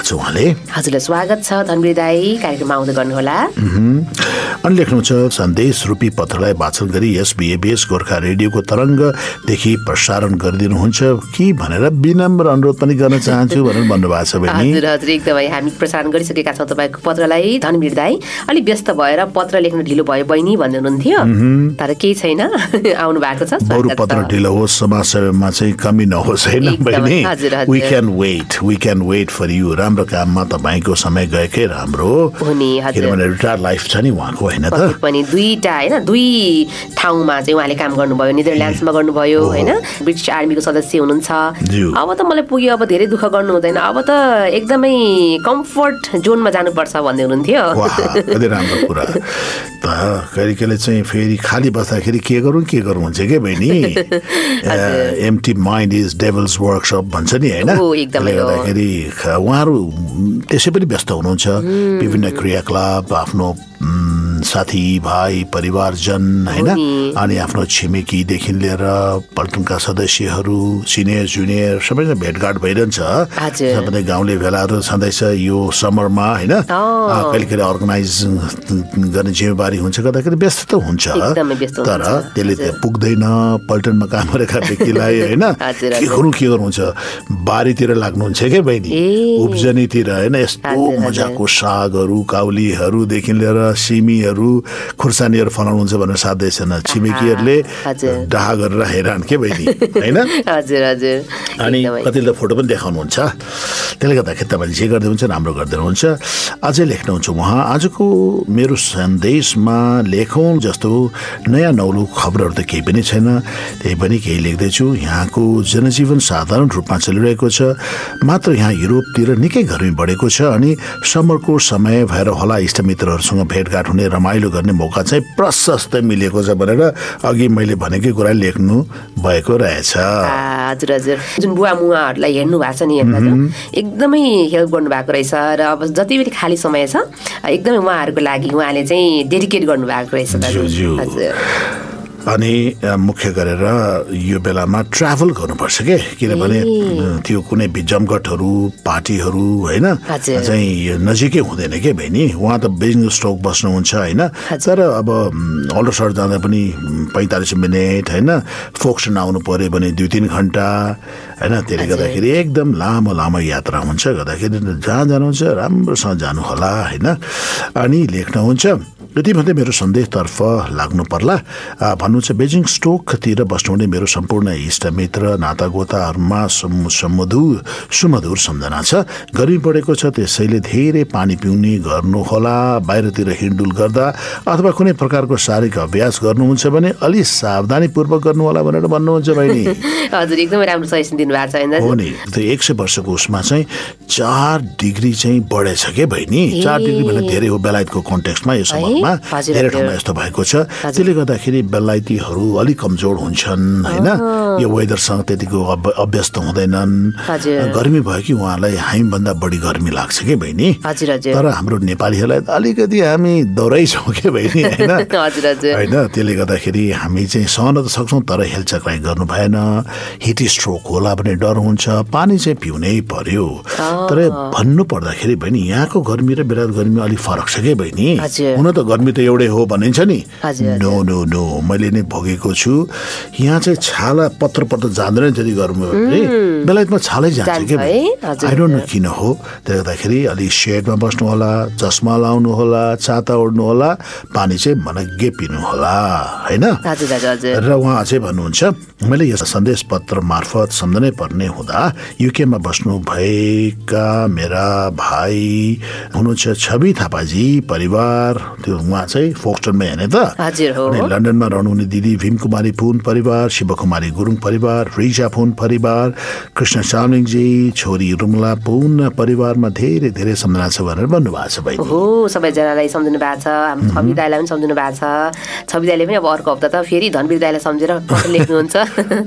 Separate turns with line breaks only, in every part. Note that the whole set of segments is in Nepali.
छ उहाँले।
हजुरलाई स्वागत छ धनवीर दाई, कार्यक्रममा आउँदै गर्नुहोला।
अनि लेख्नुहुन्छ सन्देश रूपी पत्रलाई वाचन गरी यस बीएबीएस गोर्खा रेडियोको तरङ्गदेखि प्रसारण गरिदिनुहुन्छ कि भनेर विनम्र अनुरोध पनि गर्न चाहन्छु भनेर भन्नुभएको छ बहिनी।
हजुर हजुर एकदमै हामी प्रसारण गरिसकेका छौँ तपाईँको पत्रलाई। धनवीर दाई अलि व्यस्त भएर पत्र लेख्न ढिलो भयो बहिनी भन्दै हुनुहुन्थ्यो, तर केही छैन, आउनु भएको छ।
बरु पत्र ढिलो होस्, समाजसेवामा चाहिँ कमी नहोस् होइन बहिनी। We can wait for you. राम्रो काममा तपाईँको समय गएकै राम्रो हो नि, किनभने रिटायर लाइफ छ नि उहाँको होइन त।
पनि दुई ठाउँमा चाहिँ उहाँले काम गर्नुभयो, नेदरल्यान्ड्समा गर्नुभयो होइन, ब्रिटिस आर्मीको सदस्य हुनुहुन्छ। अब त मलाई पुग्यो, अब धेरै दुःख गर्नु हुँदैन, अब त एकदमै कम्फर्ट जोनमा जानुपर्छ भन्दै हुनुहुन्थ्यो।
कति राम्रो कुरा। त कहिले कहिले चाहिँ फेरि खाली बस्दाखेरि के गरौँ हुन्छ के बहिनी। एम्प्टी माइन्ड इज डेभल्स वर्कसप भन्छ नि होइन। गर्दाखेरि उहाँहरू त्यसै पनि व्यस्त हुनुहुन्छ, विभिन्न क्रियाकलाप, आफ्नो साथी भाइ परिवारजन होइन, अनि आफ्नो छिमेकीदेखि लिएर पल्टनका सदस्यहरू, सिनियर जुनियर सबैजना भेटघाट भइरहन्छ। सबै गाउँले भेलाहरू छँदैछ यो समरमा होइन। कहिले कहिले अर्गनाइज गर्ने जिम्मेवारी हुन्छ, गर्दाखेरि व्यस्त त हुन्छ, तर त्यसले पुग्दैन पल्टनमा काम गरेका व्यक्तिलाई होइन। के गर्नुहुन्छ, बारीतिर लाग्नुहुन्छ क्या बहिनी, उब्जनीतिर होइन। यस्तो मजाको सागहरू, काउलीहरूदेखि लिएर सिमीहरू, खुर्सानीहरू फलाउनुहुन्छ भनेर साध्यै छैन। छिमेकीहरूले डाहा गरेर हैरान के बहिनी होइन। अनि कतिले फोटो पनि देखाउनुहुन्छ। त्यसले गर्दाखेरि तपाईँले जे गर्दै हुन्छ राम्रो गर्दै हुनुहुन्छ। अझै लेख्नुहुन्छ उहाँ, आजको मेरो सन्देशमा लेखौँ जस्तो नयाँ नौलो खबरहरू त केही पनि छैन, त्यही पनि केही लेख्दैछु। यहाँको जनजीवन साधारण रूपमा चलिरहेको छ, मात्र यहाँ युरोपतिर निकै गर्मी बढेको छ अनि समरको समय भएर होला इष्टमित्रहरूसँग भेटघाट हुने, रमाइलो गर्ने मौका चाहिँ प्रशस्त मिलेको छ भनेर अघि मैले भनेकै कुरा लेख्नु भएको रहेछ।
हजुर हजुर, जुन बुवा मुवाहरूलाई हेर्नु भएको छ नि, एकदमै हेल्प गर्नुभएको रहेछ। र अब जति पनि खाली समय छ एकदमै उहाँहरूको लागि उहाँले चाहिँ डेडिकेट गर्नुभएको रहेछ।
अनि मुख्य गरेर यो बेलामा ट्राभल गर्नुपर्छ के, किनभने त्यो कुनै जमघटहरू पार्टीहरू होइन चाहिँ नजिकै हुँदैन के बहिनी। उहाँ त बेजिङ स्टोक बस्नुहुन्छ होइन, तर अब अल्ट्रासाउन्ड जाँदा पनि 45 मिनट होइन, फोक्सन आउनु पर्यो भने 2-3 घन्टा होइन। त्यसले गर्दाखेरि एकदम लामो यात्रा हुन्छ, गर्दाखेरि जहाँ जानुहुन्छ राम्रोसँग जानु होला होइन। अनि लेख्नुहुन्छ यति भन्दै मेरो सन्देशतर्फ लाग्नु पर्ला भन्नुहुन्छ। बेजिङ स्टोकतिर बस्नुहुने मेरो सम्पूर्ण इष्टमित्र नातागोताहरूमा सुमधुर सम्झना छ। गर्मी बढेको छ, त्यसैले धेरै पानी पिउने गर्नुहोला। बाहिरतिर हिँडडुल गर्दा अथवा कुनै प्रकारको शारीरिक अभ्यास गर्नुहुन्छ भने अलि सावधानीपूर्वक गर्नुहोला भनेर भन्नुहुन्छ बहिनी।
हजुर एकदमै राम्रो सजेसन दिनुभएको छ
हो नि। 100 वर्षको उसमा चाहिँ 4 डिग्री चाहिँ बढेछ के बहिनी। 4 डिग्री भने धेरै हो बेलायतको कन्टेक्स्टमा। यो समयमा धेरै ठाउँमा यस्तो भएको छ। त्यसले गर्दाखेरि बेलायतीहरू अलिक कमजोर हुन्छन् होइन, यो वेदरसँग त्यतिको अभ्यस्त हुँदैनन्। गर्मी भयो कि उहाँलाई हामीभन्दा बढी गर्मी लाग्छ कि बहिनी। तर हाम्रो नेपालीहरूलाई अलिकति हामी दौरै छौँ के बहिनी होइन। त्यसले गर्दाखेरि हामी चाहिँ सहन त सक्छौँ, तर हेलचक्राइ गर्नु भएन। हिट स्ट्रोक होला भने डर हुन्छ, पानी चाहिँ पिउनै पर्यो। तर भन्नु पर्दाखेरि बहिनी यहाँको गर्मी र बेलायत गर्मी अलिक फरक छ कि बहिनी। हुन त गर्मी त एउटै हो भनिन्छ नि। नो मैले नै भोगेको छु। यहाँ चाहिँ छाला पत्र जाँदैन जति गर्मी भने, बेलायतमा छालै जान्छ कि आई डोन्ट नो किन हो। त्यसले गर्दाखेरि अलिक सेडमा बस्नु होला, चस्मा लाउनु होला, छाता ओढ्नु होला, पानी चाहिँ मनग्गे पिनु होला होइन। र उहाँ अझै भन्नुहुन्छ मैले यस सन्देश पत्र मार्फत सम्झनै पर्ने हुँदा युकेमा बस्नु भएका मेरा भाइ हुनुहुन्छ छवि थापाजी परिवार, त्यो उहाँ चाहिँ फोक्सटनमा हेर्ने त। अनि लन्डनमा रहनुहुने दिदी भीम कुमारी पुन परिवार, शिवकुमारी गुरुङ परिवार, रिजा पुन परिवार, कृष्ण चामलिङजी, छोरी रुमला पुन परिवारमा धेरै धेरै सम्झना छ भनेर भन्नुभएको छ भाइ।
हो सबैजनालाई सम्झिनु भएको छ, हाम्रो छवि दाइलाई पनि सम्झिनु भएको छ। छवि दाइले पनि अब अर्को हप्ता त फेरि धनवीर दाइलाई सम्झेर लेख्नुहुन्छ।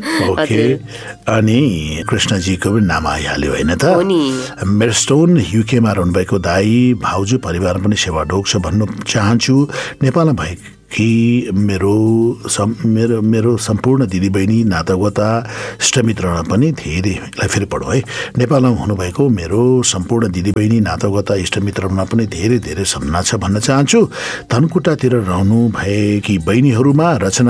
अनि कृष्णजीको पनि नाम आइहाल्यो होइन त। मेडस्टोन युकेमा रहनुभएको दाई भाउजू परिवार पनि सेवा ढोक छ भन्नु चाहन्छु। नेपालमा कि मेरो सम्पूर्ण दिदीबहिनी नातागोता इष्टमित्रमा पनि धेरैलाई फेरि पढौँ है। नेपालमा हुनुभएको मेरो सम्पूर्ण दिदीबहिनी नातागोता इष्टमित्रमा पनि धेरै धेरै सम्झना छ भन्न चाहन्छु। धनकुटातिर रहनु भएकी बहिनीहरूमा रचना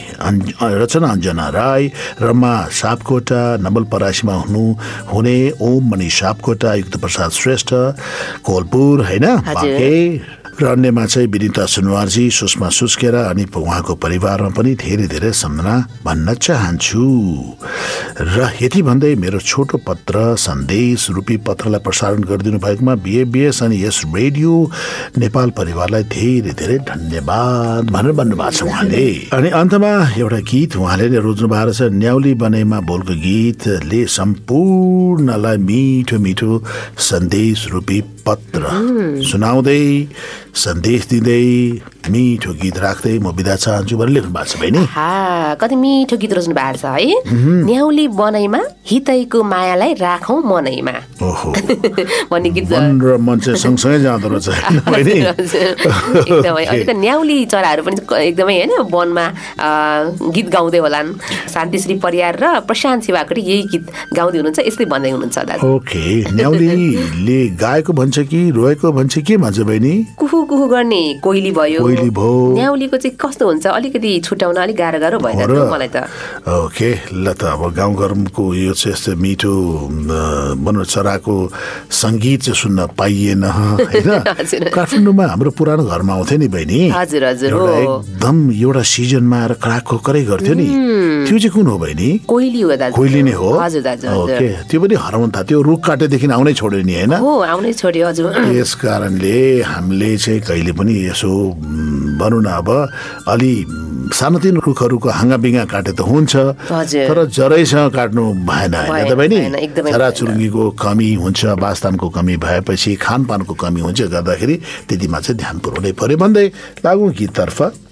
अञ्जना राई, रमा सापकोटा, नवलपरासीमा हुने ओम मणि सापकोटा, युक्त प्रसाद श्रेष्ठ कोलपुर हैन बाँके र अन्यमा चाहिँ विनिता सुनवारजी, सुषमा सुस्केरा अनि उहाँको परिवारमा पनि धेरै धेरै सम्झना भन्न चाहन्छु। र यति भन्दै मेरो छोटो पत्र सन्देश रूपी पत्रलाई प्रसारण गरिदिनु भएकोमा BABS अनि यस रेडियो नेपाल परिवारलाई धेरै धेरै धन्यवाद भनेर भन्नुभएको छ उहाँले। अनि अन्तमा एउटा गीत उहाँले नै रोज्नु भएको छ, न्याउली बनैमा बोलको गीतले सम्पूर्णलाई मिठो मिठो सन्देश रूपी पत्र सुनाउँदै सन्देश दिँदै मिठो गीत राख्दै म बिदा चाहन्छु भनेर लेख्नु भएको छ बहिनी।
कति मिठो गीत रोज्नु भएको छ है। न्याउली बनैमा हितैको मायालाई राखौं मनैमा भन्ने गीत
र मन चाहिँ सँगसँगै जाँदो रहेछ बहिनी।
एकदमै अहिले त न्याउली चराहरू पनि एकदमै हैन वनमा गीत गाउँदै होलान्। शान्तिश्री परियार र प्रशान्त शिवाकोटी यही गीत गाउँदै हुनुहुन्छ, यस्तै भन्दै हुनुहुन्छ दाजु।
ओके, न्याउलीले गाएको भन्छ कि रोएको भन्छ के भन्छ बहिनी?
कुहु कुहु गर्ने कोइली भयो। न्याउलीको चाहिँ कस्तो हुन्छ अलिकति छुट्याउन अलिक गाह्रो भइरहेको मलाई त।
ओके, ल त अब गाउँघरको यो चाहिँ यस्तो मिठो वनमा चराको सङ्गीत चाहिँ सुन्न पाइएन होइन। काठमाडौँमा हाम्रो पुरानो घरमा आउँथ्यो नि बहिनी।
हजुर हजुर,
एकदम एउटा सिजनमा आएर कराकरै गर्थ्यो नि। त्यो चाहिँ कुन हो बहिनी?
कोइली हो दाजु।
कोइली नै हो?
हजुर दाजु।
ओके, त्यो पनि हराउन थाल्यो, त्यो रुख काटेदेखि आउनै छोड्यो नि होइन?
हो, आउनै छोड्यो हजुर।
यस कारणले हामीले चाहिँ कहिले पनि यसो भनौँ न अब अलि सानोतिनो रुखहरूको हाँगाबिङ्गा काटे त हुन्छ, तर जरैसँग काट्नु भएन होइन त बहिनी। चराचुरुङ्गीको कमी हुन्छ, वासस्थानको कमी भएपछि खानपानको कमी हुन्छ, गर्दाखेरि त्यतिमा चाहिँ ध्यान पुर्याउनै पर्यो भन्दै लागौँ गीततर्फ।